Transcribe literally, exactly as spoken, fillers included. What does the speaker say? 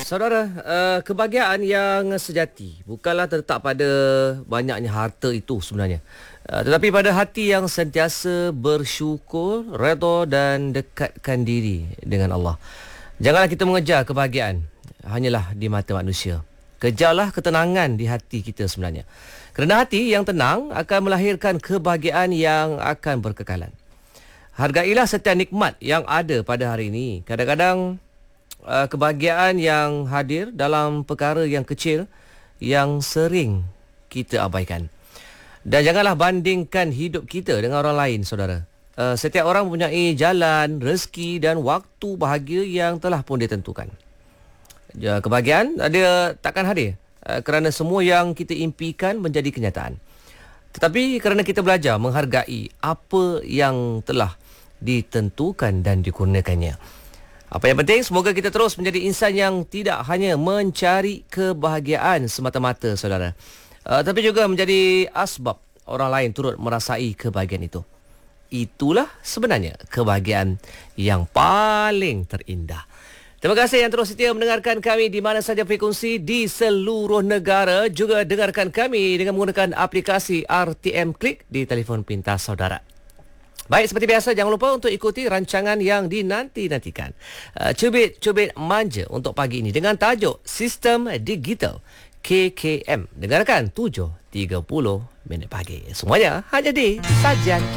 Saudara, uh, kebahagiaan yang sejati bukanlah terletak pada banyaknya harta itu sebenarnya. Uh, tetapi pada hati yang sentiasa bersyukur, redha dan dekatkan diri dengan Allah. Janganlah kita mengejar kebahagiaan hanyalah di mata manusia. Kejarlah ketenangan di hati kita sebenarnya. Kerana hati yang tenang akan melahirkan kebahagiaan yang akan berkekalan. Hargailah setiap nikmat yang ada pada hari ini. Kadang-kadang Uh, kebahagiaan yang hadir dalam perkara yang kecil yang sering kita abaikan. Dan janganlah bandingkan hidup kita dengan orang lain, saudara. Uh, setiap orang mempunyai jalan, rezeki dan waktu bahagia yang telah pun ditentukan. Uh, kebahagiaan dia takkan hadir uh, kerana semua yang kita impikan menjadi kenyataan. Tetapi kerana kita belajar menghargai apa yang telah ditentukan dan dikurniakannya. Apa yang penting, semoga kita terus menjadi insan yang tidak hanya mencari kebahagiaan semata-mata, saudara. Uh, tapi juga menjadi asbab orang lain turut merasai kebahagiaan itu. Itulah sebenarnya kebahagiaan yang paling terindah. Terima kasih yang terus setia mendengarkan kami di mana saja frekuensi di seluruh negara. Juga dengarkan kami dengan menggunakan aplikasi R T M Klik di telefon pintar saudara. Baik, seperti biasa, jangan lupa untuk ikuti rancangan yang dinanti-nantikan. Uh, Cubit-cubit manja untuk pagi ini dengan tajuk Sistem Digital K K M. Dengarkan tujuh tiga puluh minit pagi. Semuanya hanya di Sajian